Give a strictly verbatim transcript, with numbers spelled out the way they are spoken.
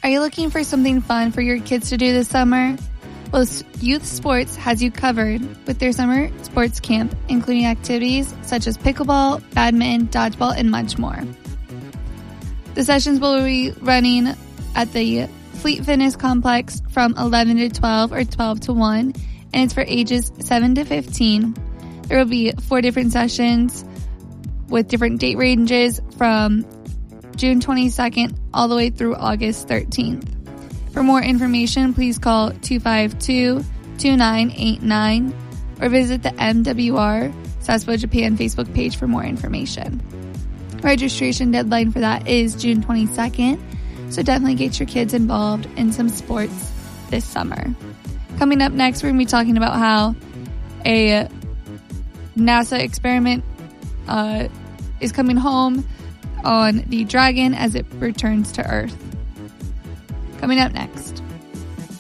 Are you looking for something fun for your kids to do this summer? Well, Youth Sports has you covered with their summer sports camp, including activities such as pickleball, badminton, dodgeball, and much more. The sessions will be running at the Fleet Fitness Complex from eleven to twelve or twelve to one, and it's for ages seven to fifteen. There will be four different sessions with different date ranges from June twenty-second all the way through August thirteenth. For more information, please call two five two, two nine eight nine or visit the M W R Sasebo Japan Facebook page for more information. Registration deadline for that is June twenty-second, so definitely get your kids involved in some sports this summer. Coming up next, we're going to be talking about how a NASA experiment uh, is coming home on the Dragon as it returns to Earth. Coming up next.